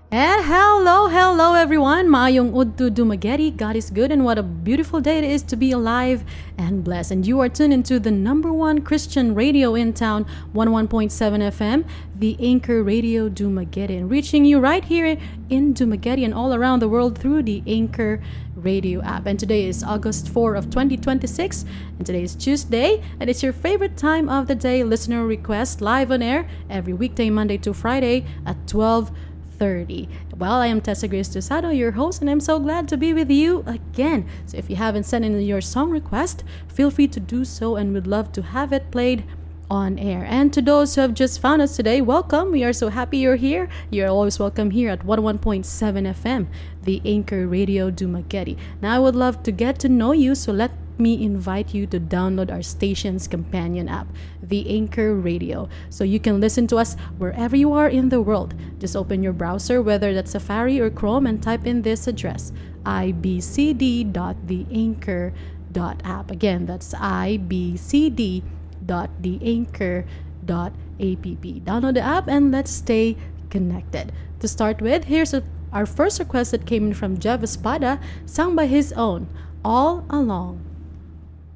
And hello everyone. Maayong udto dumageti. God is good and what a beautiful day it is to be alive and blessed. And you are tuned into the number one Christian radio in town, 101.7 FM, the Anchor Radio Dumaguete, and reaching you right here in Dumaguete and all around the world through the Anchor Radio app. And today is August 4 of 2026, and today is Tuesday, and it's your favorite time of the day, listener request live on air every weekday, Monday to Friday at 12:30. Well, I am Tessa Grace Dosado, your host, and I'm so glad to be with you again. So if you haven't sent in your song request, feel free to do so, and we'd love to have it played on air. And to those who have just found us today, welcome. We are so happy you're here. You're always welcome here at 101.7 FM, the Anchor Radio Dumaguete. Now, I would love to get to know you, so let me invite you to download our station's companion app, the Anchor Radio, so you can listen to us wherever you are in the world. Just open your browser, whether that's Safari or Chrome, and type in this address, ibcd.theanchor.app. Again, that's ibcd.theanchor.app. Download the app and let's stay connected. To start with, our first request that came in from Jeff Espada, sung by his own, All Along.